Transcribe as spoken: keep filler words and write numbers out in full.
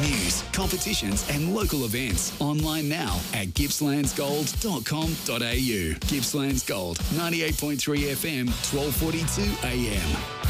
News, competitions and local events. Online now at gippslands gold dot com dot a u. Gippslands Gold, ninety-eight point three F M, twelve forty-two A M.